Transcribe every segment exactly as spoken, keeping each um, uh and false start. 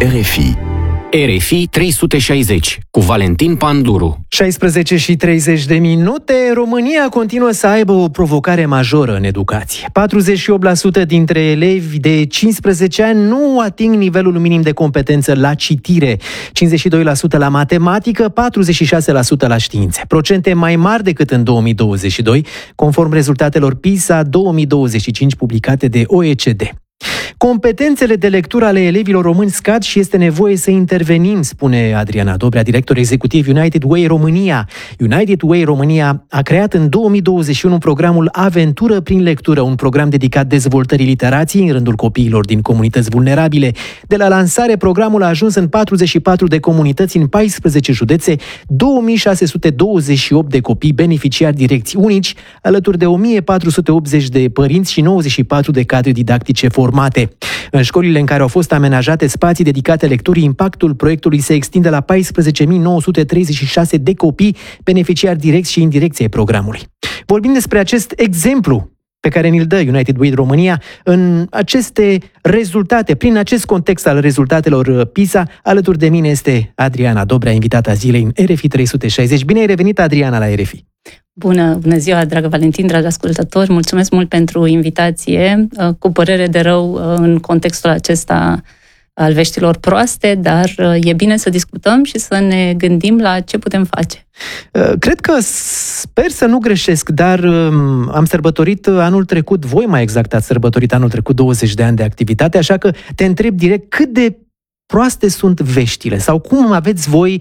R F I. R F I trei sute șaizeci cu Valentin Panduru. șaisprezece și treizeci de minute. România continuă să aibă o provocare majoră în educație. patruzeci și opt la sută dintre elevi de cincisprezece ani nu ating nivelul minim de competență la citire, cincizeci și doi la sută la matematică, patruzeci și șase la sută la științe. Procente mai mari decât în două mii douăzeci și doi, conform rezultatelor PISA două mii douăzeci și cinci publicate de O E C D. Competențele de lectură ale elevilor români scad și este nevoie să intervenim, spune Adriana Dobrea, director executiv United Way România. United Way România a creat în două mii douăzeci și unu programul Aventură prin lectură, un program dedicat dezvoltării literației în rândul copiilor din comunități vulnerabile. De la lansare, programul a ajuns în patruzeci și patru de comunități în paisprezece județe, două mii șase sute douăzeci și opt de copii beneficiari direcți unici, alături de o mie patru sute optzeci de părinți și nouăzeci și patru de cadre didactice formate. În școlile în care au fost amenajate spații dedicate lecturii, impactul proiectului se extinde la paisprezece mii nouă sute treizeci și șase de copii beneficiari direcți și indirecți ai programului. Vorbim despre acest exemplu pe care ni-l dă United Way România în aceste rezultate, prin acest context al rezultatelor PISA. Alături de mine este Adriana Dobrea, invitata zilei în R F I trei sute șaizeci. Bine ai revenit, Adriana, la R F I! Bună, bună ziua, dragă Valentin, dragi ascultători! Mulțumesc mult pentru invitație, cu părere de rău în contextul acesta al veștilor proaste, dar e bine să discutăm și să ne gândim la ce putem face. Cred că, sper să nu greșesc, dar am sărbătorit anul trecut, voi mai exact ați sărbătorit anul trecut douăzeci de ani de activitate, așa că te întreb direct cât de proaste sunt veștile sau cum aveți voi...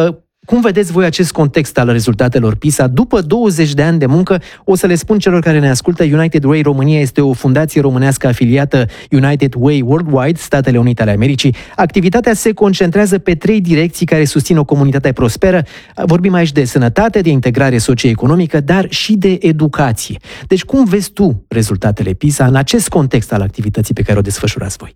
Cum vedeți voi acest context al rezultatelor PISA? După douăzeci de ani de muncă, o să le spun celor care ne ascultă, United Way România este o fundație românească afiliată United Way Worldwide, Statele Unite ale Americii. Activitatea se concentrează pe trei direcții care susțin o comunitate prosperă. Vorbim aici de sănătate, de integrare socioeconomică, dar și de educație. Deci cum vezi tu rezultatele PISA în acest context al activității pe care o desfășurați voi?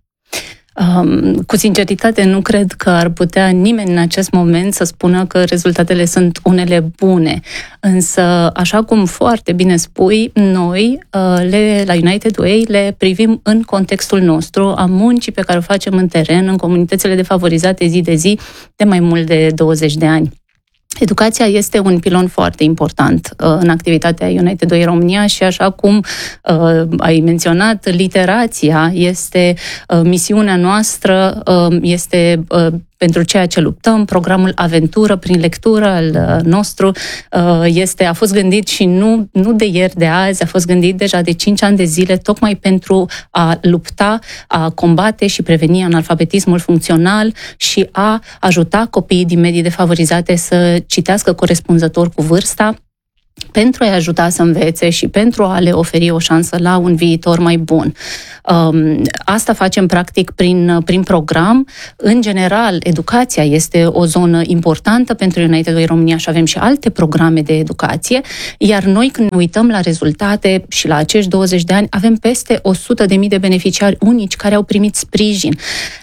Um, cu sinceritate, nu cred că ar putea nimeni în acest moment să spună că rezultatele sunt unele bune. Însă, așa cum foarte bine spui, noi uh, le, la United Way le privim în contextul nostru, a muncii pe care o facem în teren, în comunitățile defavorizate zi de zi, de mai mult de douăzeci de ani. Educația este un pilon foarte important uh, în activitatea United Way România și așa cum uh, ai menționat, literația este uh, misiunea noastră, uh, este uh, pentru ceea ce luptăm. Programul Aventură prin lectură al nostru este, a fost gândit și nu, nu de ieri, de azi, a fost gândit deja de cinci ani de zile, tocmai pentru a lupta, a combate și preveni analfabetismul funcțional și a ajuta copiii din medii defavorizate să citească corespunzător cu vârsta, pentru a-i ajuta să învețe și pentru a le oferi o șansă la un viitor mai bun. Um, asta facem practic prin, prin program. În general, educația este o zonă importantă pentru United Way România și avem și alte programe de educație, iar noi când ne uităm la rezultate și la acești douăzeci de ani, avem peste o sută de mii de beneficiari unici care au primit sprijin.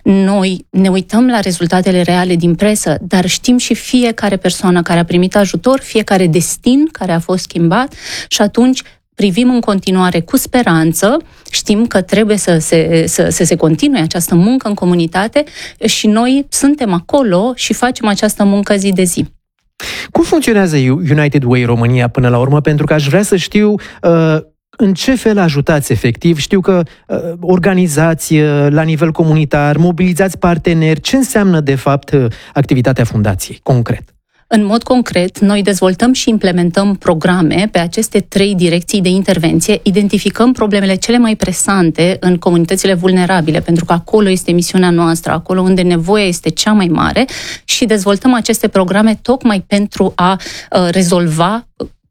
Noi ne uităm la rezultatele reale din presă, dar știm și fiecare persoană care a primit ajutor, fiecare destin care a fost schimbat și atunci privim în continuare cu speranță, știm că trebuie să se, să, să se continue această muncă în comunitate și noi suntem acolo și facem această muncă zi de zi. Cum funcționează United Way România până la urmă? Pentru că aș vrea să știu uh, în ce fel ajutați efectiv. Știu că uh, organizați uh, la nivel comunitar, mobilizați parteneri. Ce înseamnă de fapt uh, activitatea fundației, concret? În mod concret, noi dezvoltăm și implementăm programe pe aceste trei direcții de intervenție, identificăm problemele cele mai presante în comunitățile vulnerabile, pentru că acolo este misiunea noastră, acolo unde nevoia este cea mai mare și dezvoltăm aceste programe tocmai pentru a uh, rezolva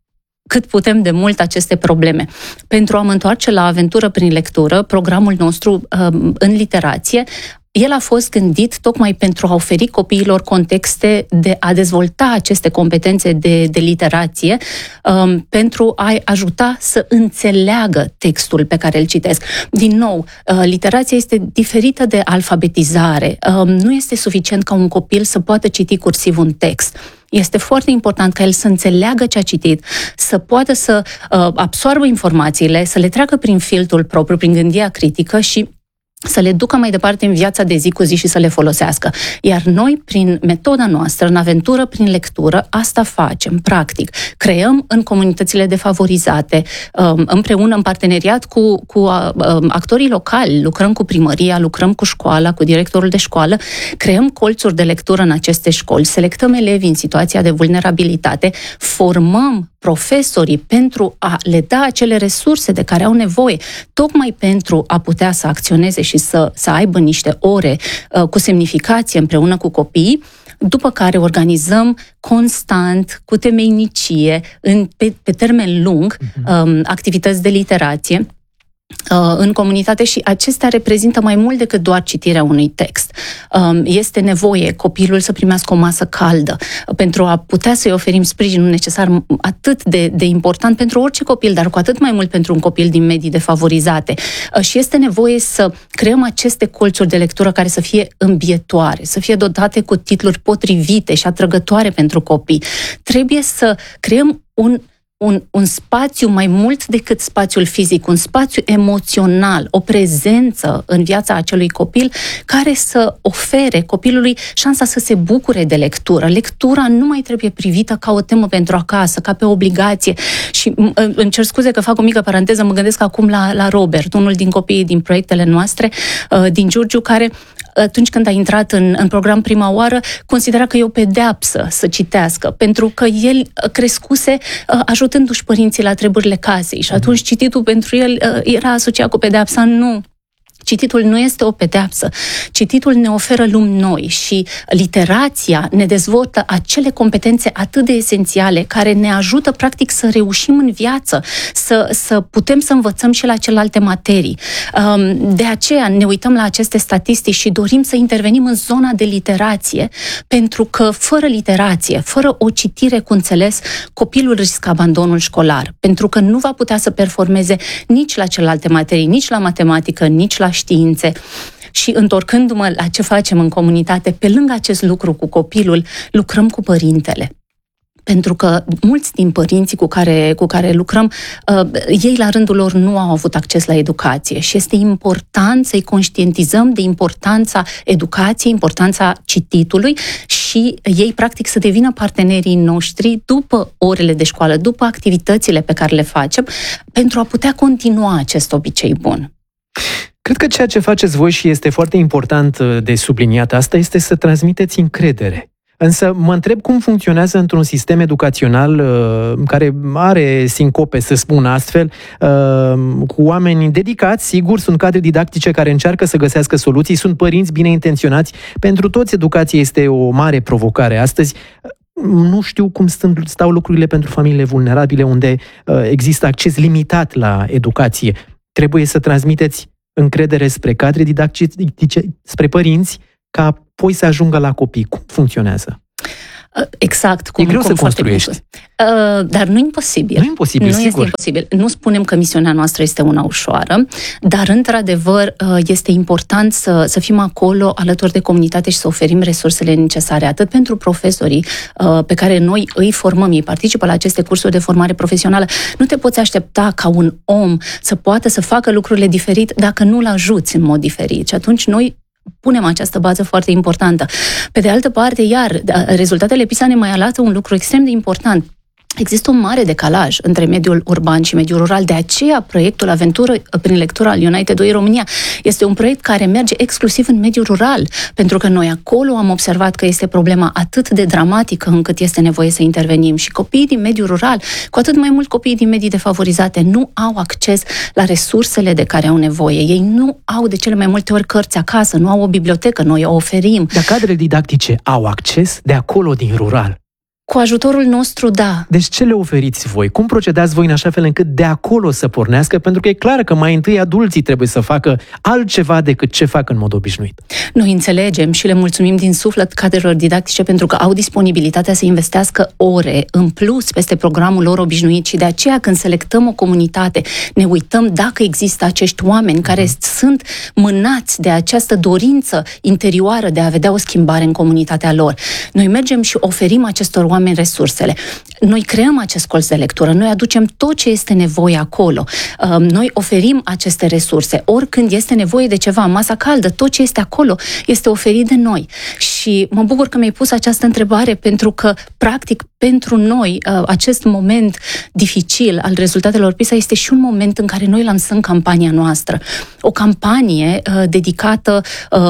cât putem de mult aceste probleme. Pentru a mă întoarce la Aventură prin lectură, programul nostru uh, în literație, el a fost gândit tocmai pentru a oferi copiilor contexte de a dezvolta aceste competențe de, de literație, um, pentru a-i ajuta să înțeleagă textul pe care îl citesc. Din nou, uh, literația este diferită de alfabetizare. Um, nu este suficient ca un copil să poată citi cursiv un text. Este foarte important ca el să înțeleagă ce a citit, să poată să uh, absoarbă informațiile, să le treacă prin filtrul propriu, prin gândirea critică și să le ducă mai departe în viața de zi cu zi și să le folosească. Iar noi, prin metoda noastră, în aventură, prin lectură, asta facem, practic. Creăm în comunitățile defavorizate, împreună, în parteneriat cu, cu actorii locali, lucrăm cu primăria, lucrăm cu școala, cu directorul de școală, creăm colțuri de lectură în aceste școli, selectăm elevi în situația de vulnerabilitate, formăm profesorii pentru a le da acele resurse de care au nevoie, tocmai pentru a putea să acționeze și să, să aibă niște ore uh, cu semnificație împreună cu copiii, după care organizăm constant, cu temeinicie, în, pe, pe termen lung, uh-huh. um, activități de literație în comunitate și acestea reprezintă mai mult decât doar citirea unui text. Este nevoie copilul să primească o masă caldă pentru a putea să-i oferim sprijinul necesar atât de, de important pentru orice copil, dar cu atât mai mult pentru un copil din medii defavorizate. Și este nevoie să creăm aceste colțuri de lectură care să fie îmbietoare, să fie dotate cu titluri potrivite și atrăgătoare pentru copii. Trebuie să creăm un Un, un spațiu mai mult decât spațiul fizic, un spațiu emoțional, o prezență în viața acelui copil care să ofere copilului șansa să se bucure de lectură. Lectura nu mai trebuie privită ca o temă pentru acasă, ca pe obligație. Și îmi cer scuze că fac o mică paranteză, mă gândesc acum la, la Robert, unul din copiii din proiectele noastre, din Giurgiu, care atunci când a intrat în, în program prima oară, considera că e o pedeapsă să citească, pentru că el crescuse ajutându-și părinții la treburile casei și atunci cititul pentru el era asociat cu pedeapsa. Nu! Cititul nu este o pedeapsă. Cititul ne oferă lumi noi și literația ne dezvoltă acele competențe atât de esențiale care ne ajută practic să reușim în viață, să, să putem să învățăm și la celelalte materii. De aceea ne uităm la aceste statistici și dorim să intervenim în zona de literație, pentru că fără literație, fără o citire cu înțeles, copilul riscă abandonul școlar, pentru că nu va putea să performeze nici la celelalte materii, nici la matematică, nici la științe. Și întorcându-mă la ce facem în comunitate, pe lângă acest lucru cu copilul, lucrăm cu părintele. Pentru că mulți din părinții cu care, cu care lucrăm, uh, ei la rândul lor nu au avut acces la educație și este important să-i conștientizăm de importanța educației, importanța cititului și ei practic să devină partenerii noștri după orele de școală, după activitățile pe care le facem, pentru a putea continua acest obicei bun. Cred că ceea ce faceți voi și este foarte important de subliniat asta este să transmiteți încredere. Însă mă întreb cum funcționează într-un sistem educațional uh, care are sincope, să spun astfel, uh, cu oameni dedicați, sigur, sunt cadre didactice care încearcă să găsească soluții, sunt părinți bine intenționați. Pentru toți educația este o mare provocare astăzi. Nu știu cum stau lucrurile pentru familiile vulnerabile unde uh, există acces limitat la educație. Trebuie să transmiteți încredere spre cadre didactice, spre părinți, ca apoi să ajungă la copii. Cum funcționează? Exact. Cum, e greu cum să construiești. Uh, dar nu imposibil. Nu imposibil, nu sigur. Este imposibil. Nu spunem că misiunea noastră este una ușoară, dar într-adevăr este important să, să fim acolo alături de comunitate și să oferim resursele necesare, atât pentru profesorii uh, pe care noi îi formăm, ei participă la aceste cursuri de formare profesională. Nu te poți aștepta ca un om să poată să facă lucrurile diferit dacă nu-l ajuți în mod diferit. Și atunci noi punem această bază foarte importantă. Pe de altă parte, iar, rezultatele PISA ne mai arată un lucru extrem de important. Există un mare decalaj între mediul urban și mediul rural, de aceea proiectul Aventură prin lectură al United Way România este un proiect care merge exclusiv în mediul rural, pentru că noi acolo am observat că este problema atât de dramatică încât este nevoie să intervenim și copiii din mediul rural, cu atât mai mult copiii din medii defavorizate, nu au acces la resursele de care au nevoie. Ei nu au de cele mai multe ori cărți acasă, nu au o bibliotecă, noi o oferim. Dar cadrele didactice au acces de acolo din rural? Cu ajutorul nostru, da. Deci ce le oferiți voi? Cum procedați voi în așa fel încât de acolo să pornească? Pentru că e clar că mai întâi adulții trebuie să facă altceva decât ce fac în mod obișnuit. Noi înțelegem și le mulțumim din suflet cadrelor didactice pentru că au disponibilitatea să investească ore în plus peste programul lor obișnuit și de aceea când selectăm o comunitate, ne uităm dacă există acești oameni care mm. sunt mânați de această dorință interioară de a vedea o schimbare în comunitatea lor. Noi mergem și oferim acestor oameni oameni resursele. Noi creăm acest colț de lectură, noi aducem tot ce este nevoie acolo. Noi oferim aceste resurse. Oricând este nevoie de ceva, masa caldă, tot ce este acolo este oferit de noi. Și mă bucur că mi-ai pus această întrebare, pentru că, practic, pentru noi, acest moment dificil al rezultatelor PISA este și un moment în care noi lansăm campania noastră. O campanie dedicată,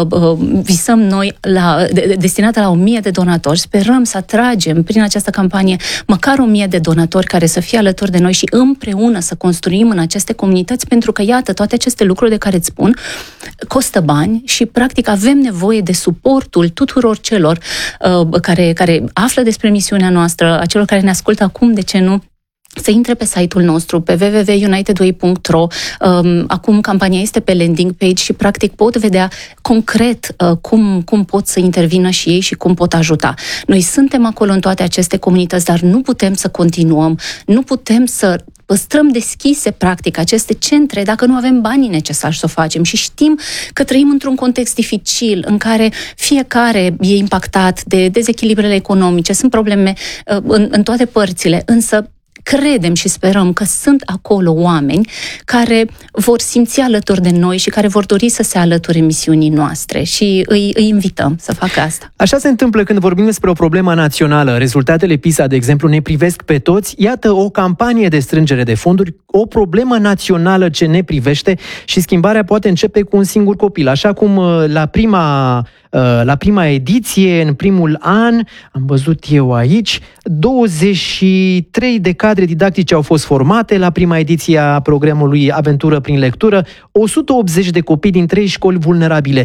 visăm noi, la, destinată la o mie de donatori. Sperăm să atragem prin această campanie măcar o mie de donatori care să fie alături de noi și împreună să construim în aceste comunități, pentru că, iată, toate aceste lucruri de care îți spun costă bani și, practic, avem nevoie de suportul tuturor celor uh, care, care află despre misiunea noastră, a celor care ne ascultă acum, de ce nu, să intre pe site-ul nostru, pe w w w punct united way punct r o. Um, acum campania este pe landing page și, practic, pot vedea concret uh, cum, cum pot să intervină și ei și cum pot ajuta. Noi suntem acolo în toate aceste comunități, dar nu putem să continuăm, nu putem să păstrăm deschise, practic, aceste centre dacă nu avem banii necesari să o facem. Și știm că trăim într-un context dificil în care fiecare e impactat de dezechilibrele economice, sunt probleme uh, în, în toate părțile, însă credem și sperăm că sunt acolo oameni care vor simți alături de noi și care vor dori să se alăture misiunii noastre și îi, îi invităm să facă asta. Așa se întâmplă când vorbim despre o problemă națională. Rezultatele PISA, de exemplu, ne privesc pe toți. Iată o campanie de strângere de fonduri, o problemă națională ce ne privește și schimbarea poate începe cu un singur copil. Așa cum la prima La prima ediție, în primul an, am văzut eu aici, douăzeci și trei de cadre didactice au fost formate la prima ediție a programului Aventură prin lectură, o sută optzeci de copii din trei școli vulnerabile.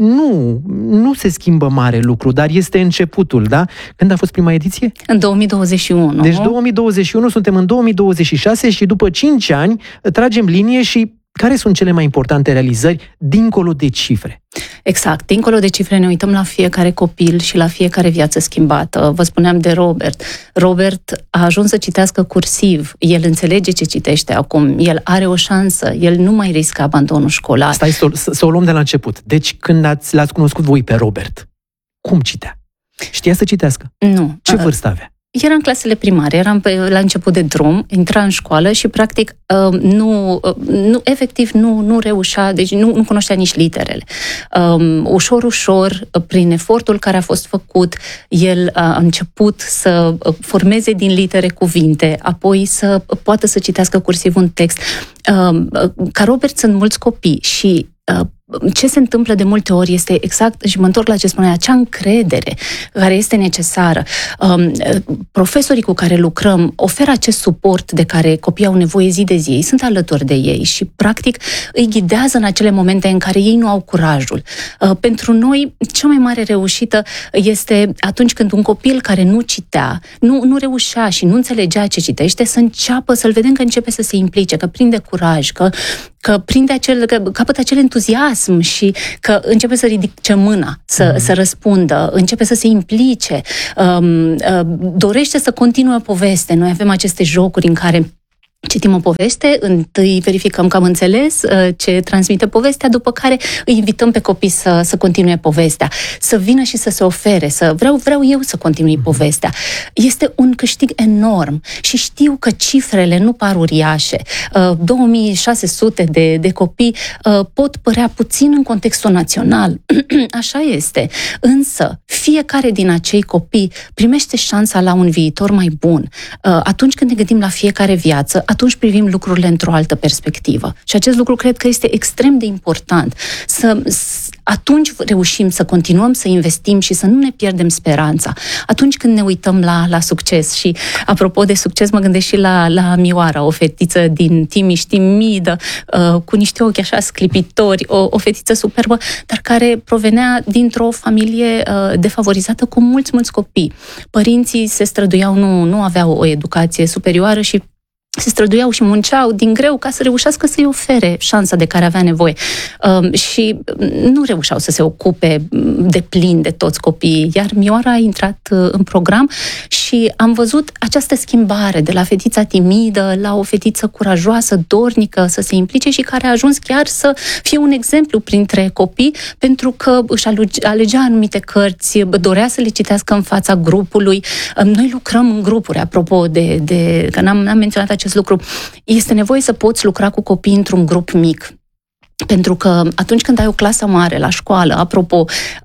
Nu, nu se schimbă mare lucru, dar este începutul, da? Când a fost prima ediție? În două mii douăzeci și unu. Deci două mii douăzeci și unu, suntem în două mii douăzeci și șase și după cinci ani tragem linie și care sunt cele mai importante realizări dincolo de cifre? Exact. Dincolo de cifre ne uităm la fiecare copil și la fiecare viață schimbată. Vă spuneam de Robert. Robert a ajuns să citească cursiv. El înțelege ce citește acum. El are o șansă. El nu mai riscă abandonul școlar. Stai să, să o luăm de la început. Deci când ați, l-ați cunoscut voi pe Robert, cum citea? Știa să citească? Nu. Ce vârstă avea? Era în clasele primare, eram pe, la început de drum, intra în școală și, practic, nu, nu efectiv nu, nu reușea, deci nu, nu cunoștea nici literele. Um, ușor, ușor, prin efortul care a fost făcut, el a început să formeze din litere cuvinte, apoi să poată să citească cursiv un text. Um, ca Robert sunt mulți copii și uh, ce se întâmplă de multe ori este exact, și mă întorc la ce spunea, acea încredere care este necesară. Um, profesorii cu care lucrăm oferă acest suport de care copiii au nevoie zi de zi. Ei sunt alături de ei și, practic, îi ghidează în acele momente în care ei nu au curajul. Uh, pentru noi, cea mai mare reușită este atunci când un copil care nu citea, nu, nu reușea și nu înțelegea ce citește, să înceapă, să-l vedem că începe să se implice, că prinde curaj, că că prinde acel, că capătă acel entuziasm și că începe să ridice mâna, să, mm. să răspundă, începe să se implice, um, uh, dorește să continue poveste. Noi avem aceste jocuri în care citim o poveste, întâi verificăm că am înțeles uh, ce transmite povestea, după care îi invităm pe copii să, să continue povestea, să vină și să se ofere, să vreau, vreau eu să continui povestea. Este un câștig enorm și știu că cifrele nu par uriașe. Uh, două mii șase sute de, de copii uh, pot părea puțin în contextul național. Așa este. Însă, fiecare din acei copii primește șansa la un viitor mai bun. Uh, atunci când ne gândim la fiecare viață, atunci privim lucrurile într-o altă perspectivă. Și acest lucru cred că este extrem de important. Să, atunci reușim să continuăm să investim și să nu ne pierdem speranța. Atunci când ne uităm la, la succes și, apropo de succes, mă gândesc și la, la Mioara, o fetiță din Timiș, timidă, uh, cu niște ochi așa sclipitori, o, o fetiță superbă, dar care provenea dintr-o familie uh, defavorizată cu mulți, mulți copii. Părinții se străduiau, nu, nu aveau o educație superioară și se străduiau și munceau din greu ca să reușească să-i ofere șansa de care avea nevoie. Um, și nu reușeau să se ocupe de plin de toți copiii, iar Mioara a intrat uh, în program și și am văzut această schimbare de la fetița timidă la o fetiță curajoasă, dornică să se implice și care a ajuns chiar să fie un exemplu printre copii pentru că își alegea anumite cărți, dorea să le citească în fața grupului. Noi lucrăm în grupuri, apropo de, de că n-am, n-am menționat acest lucru. Este nevoie să poți lucra cu copii într-un grup mic. Pentru că atunci când ai o clasă mare la școală, apropo,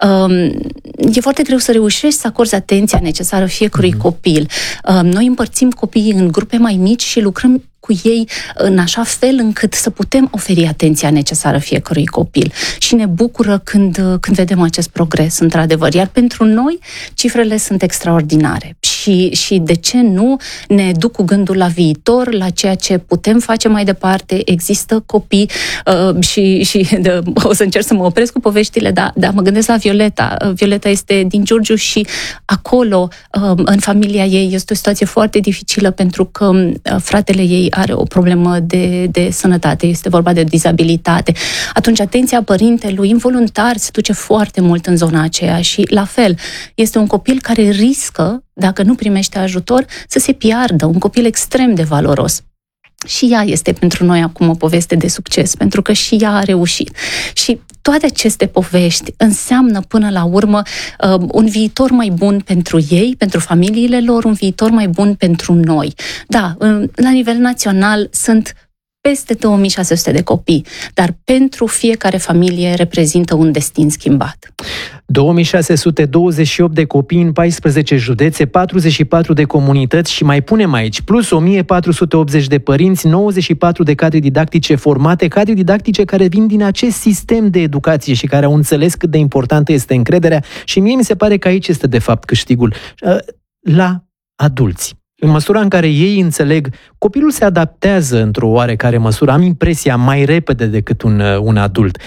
e foarte greu să reușești să acorzi atenția necesară fiecărui mm-hmm. copil. Noi împărțim copiii în grupe mai mici și lucrăm cu ei în așa fel încât să putem oferi atenția necesară fiecărui copil. Și ne bucură când, când vedem acest progres, într-adevăr. Iar pentru noi, cifrele sunt extraordinare. Și, și de ce nu ne duc cu gândul la viitor, la ceea ce putem face mai departe. Există copii uh, și, și de, o să încerc să mă opresc cu poveștile, dar, dar mă gândesc la Violeta. Violeta este din Giurgiu și acolo, uh, în familia ei, este o situație foarte dificilă pentru că uh, fratele ei are o problemă de, de sănătate, este vorba de dizabilitate. Atunci atenția părintelui involuntar se duce foarte mult în zona aceea și la fel, este un copil care riscă, dacă nu primește ajutor, să se piardă, un copil extrem de valoros. Și ea este pentru noi acum o poveste de succes, pentru că și ea a reușit. Și toate aceste povești înseamnă până la urmă uh, un viitor mai bun pentru ei, pentru familiile lor, un viitor mai bun pentru noi. Da, uh, la nivel național sunt peste două mii șase sute de copii, dar pentru fiecare familie reprezintă un destin schimbat. două mii șase sute douăzeci și opt de copii în paisprezece județe, patruzeci și patru de comunități și mai punem aici, plus o mie patru sute optzeci de părinți, nouăzeci și patru de cadre didactice formate, cadre didactice care vin din acest sistem de educație și care au înțeles cât de importantă este încrederea și mie mi se pare că aici este de fapt câștigul. La adulți. În măsura în care ei înțeleg, copilul se adaptează într-o oarecare măsură, am impresia, mai repede decât un, un adult.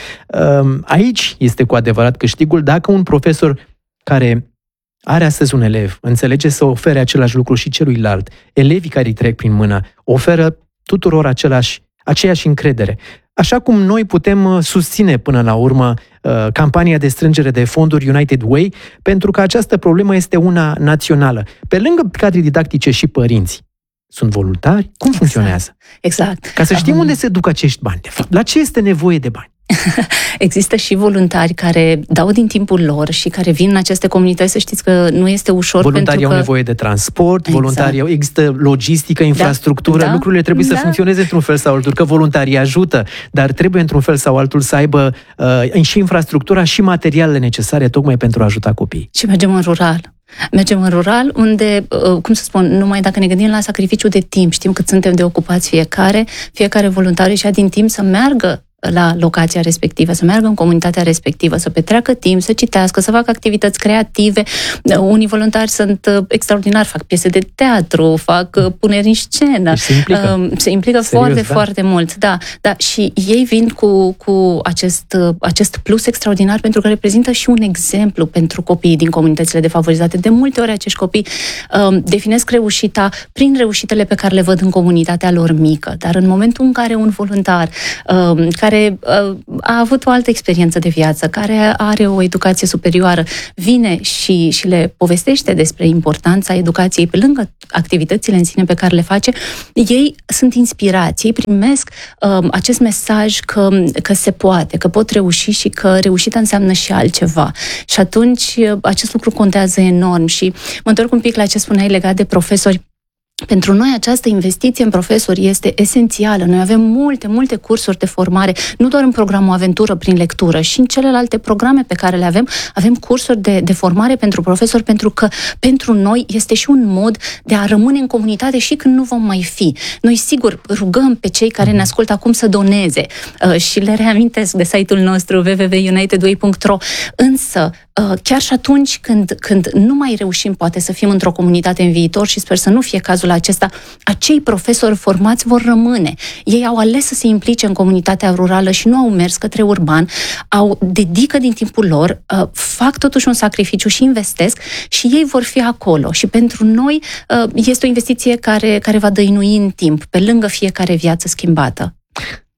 Aici este cu adevărat câștigul dacă un profesor care are astăzi un elev, înțelege să ofere același lucru și celuilalt, elevii care îi trec prin mână, oferă tuturor același, aceeași încredere. Așa cum noi putem susține până la urmă campania de strângere de fonduri United Way, pentru că această problemă este una națională. Pe lângă cadre didactice și părinți, sunt voluntari? Cum funcționează? Exact. Ca să știm um... unde se duc acești bani, de fapt. La ce este nevoie de bani? Există și voluntari care dau din timpul lor și care vin în aceste comunități, să știți că nu este ușor. Voluntarii pentru au că... nevoie de transport, exact. Voluntarii au, există logistică, infrastructură, da, lucrurile trebuie da. să funcționeze într-un fel sau altul, că voluntarii ajută, dar trebuie într-un fel sau altul să aibă uh, și infrastructura și materialele necesare tocmai pentru a ajuta copiii. Și mergem în rural. Mergem în rural unde, cum să spun, numai dacă ne gândim la sacrificiu de timp, știm cât suntem de ocupați fiecare, fiecare voluntar își ia din timp să meargă la locația respectivă, să meargă în comunitatea respectivă, să petreacă timp, să citească, să facă activități creative. Unii voluntari sunt extraordinari, fac piese de teatru, fac puneri în scenă. Se implică. Se implică Serios, foarte, da? foarte mult. Da, da. Și ei vin cu, cu acest, acest plus extraordinar pentru că reprezintă și un exemplu pentru copiii din comunitățile defavorizate. De multe ori acești copii um, definesc reușita prin reușitele pe care le văd în comunitatea lor mică. Dar în momentul în care un voluntar um, care care uh, a avut o altă experiență de viață, care are o educație superioară, vine și, și le povestește despre importanța educației pe lângă activitățile în sine pe care le face, ei sunt inspirați, ei primesc uh, acest mesaj că, că se poate, că pot reuși și că reușita înseamnă și altceva. Și atunci uh, acest lucru contează enorm și mă întorc un pic la ce spuneai legat de profesori. Pentru noi această investiție în profesori este esențială. Noi avem multe, multe cursuri de formare, nu doar în programul Aventură prin lectură, și în celelalte programe pe care le avem, avem cursuri de, de formare pentru profesori, pentru că pentru noi este și un mod de a rămâne în comunitate și când nu vom mai fi. Noi, sigur, rugăm pe cei care ne ascultă acum să doneze uh, și le reamintesc de site-ul nostru w w w punct united way punct r o, însă chiar și atunci când, când nu mai reușim poate să fim într-o comunitate în viitor, și sper să nu fie cazul acesta, acei profesori formați vor rămâne. Ei au ales să se implice în comunitatea rurală și nu au mers către urban, au dedică din timpul lor, fac totuși un sacrificiu și investesc și ei vor fi acolo. Și pentru noi este o investiție care, care va dăinui în timp, pe lângă fiecare viață schimbată.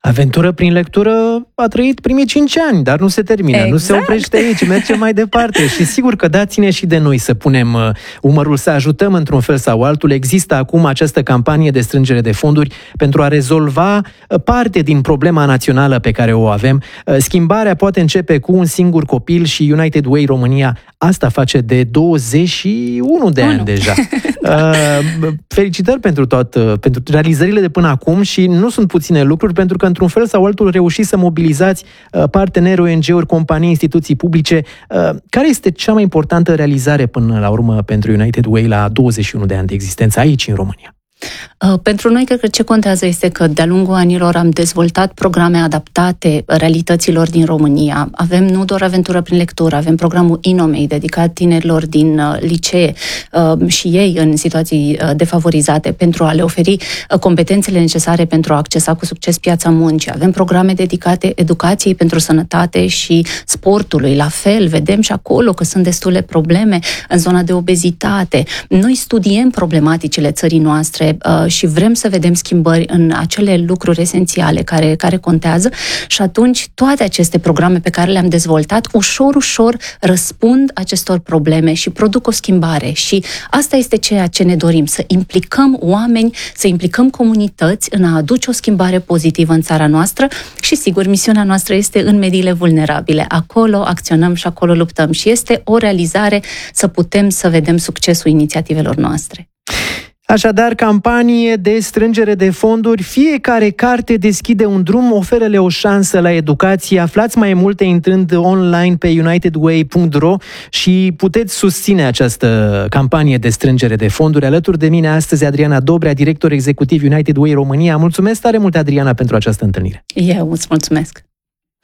Aventură prin lectură a trăit primii cinci ani, dar nu se termină, exact. Nu se oprește aici, merge mai departe. Și sigur că da, ține și de noi să punem uh, umărul, să ajutăm într-un fel sau altul. Există acum această campanie de strângere de fonduri pentru a rezolva uh, parte din problema națională pe care o avem. Uh, schimbarea poate începe cu un singur copil și United Way România asta face de douăzeci și unu de ani deja. Uh, felicitări pentru tot, uh, pentru realizările de până acum și nu sunt puține lucruri, pentru că într-un fel sau altul reușiți să mobilizați uh, parteneri, O N G-uri, companii, instituții publice. Uh, care este cea mai importantă realizare până la urmă pentru United Way la douăzeci și unu de ani de existență aici în România? Pentru noi, cred că ce contează este că de-a lungul anilor am dezvoltat programe adaptate realităților din România. Avem nu doar aventură prin lectură, avem programul Inomei, dedicat tinerilor din licee și ei în situații defavorizate, pentru a le oferi competențele necesare pentru a accesa cu succes piața muncii. Avem programe dedicate educației pentru sănătate și sportului. La fel, vedem și acolo că sunt destule probleme în zona de obezitate. Noi studiem problematicile țării noastre și vrem să vedem schimbări în acele lucruri esențiale care, care contează și atunci toate aceste programe pe care le-am dezvoltat ușor, ușor răspund acestor probleme și produc o schimbare și asta este ceea ce ne dorim, să implicăm oameni, să implicăm comunități în a aduce o schimbare pozitivă în țara noastră și sigur, misiunea noastră este în mediile vulnerabile. Acolo acționăm și acolo luptăm și este o realizare să putem să vedem succesul inițiativelor noastre. Așadar, campanie de strângere de fonduri, fiecare carte deschide un drum, oferă-le o șansă la educație. Aflați mai multe intrând online pe united way punct ro și puteți susține această campanie de strângere de fonduri. Alături de mine astăzi Adriana Dobrea, director executiv United Way România. Mulțumesc tare mult, Adriana, pentru această întâlnire. Eu îți mulțumesc.